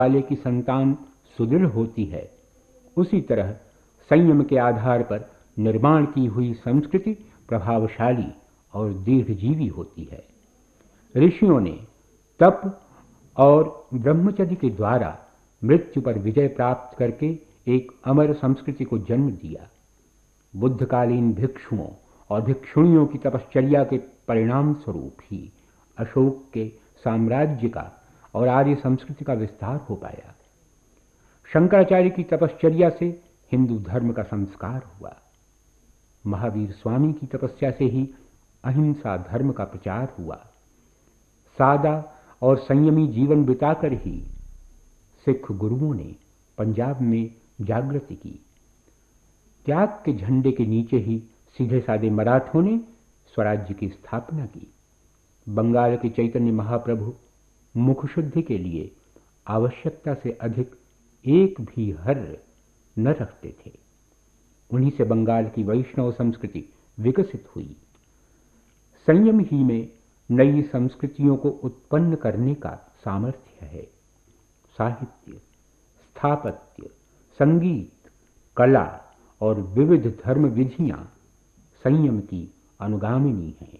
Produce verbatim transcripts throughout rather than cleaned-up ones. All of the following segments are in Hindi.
वाले की संतान सुदृढ़ होती है, उसी तरह संयम के आधार पर निर्माण की हुई संस्कृति प्रभावशाली और दीर्घजीवी होती है। ऋषियों ने तप और ब्रह्मचर्य के द्वारा मृत्यु पर विजय प्राप्त करके एक अमर संस्कृति को जन्म दिया। बुद्धकालीन भिक्षुओं और भिक्षुणियों की तपश्चर्या के परिणाम स्वरूप ही अशोक के साम्राज्य का और आर्य संस्कृति का विस्तार हो पाया। शंकराचार्य की तपश्चर्या से हिंदू धर्म का संस्कार हुआ। महावीर स्वामी की तपस्या से ही अहिंसा धर्म का प्रचार हुआ। सादा और संयमी जीवन बिताकर ही सिख गुरुओं ने पंजाब में जागृति की। त्याग के झंडे के नीचे ही सीधे साधे मराठों ने स्वराज्य की स्थापना की। बंगाल के चैतन्य महाप्रभु मुखशुद्धि के लिए आवश्यकता से अधिक एक भी हर्र न रखते थे। उन्हीं से बंगाल की वैष्णव संस्कृति विकसित हुई। संयम ही में नई संस्कृतियों को उत्पन्न करने का सामर्थ्य है। साहित्य, स्थापत्य, संगीत, कला और विविध धर्म विधियां संयम की अनुगामिनी हैं।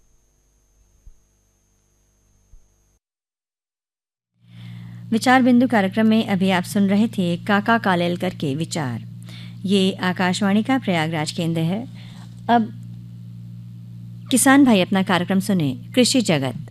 विचार बिंदु कार्यक्रम में अभी आप सुन रहे थे काका कालेलकर के विचार। ये आकाशवाणी का प्रयागराज केंद्र है। अब किसान भाई अपना कार्यक्रम सुने, कृषि जगत।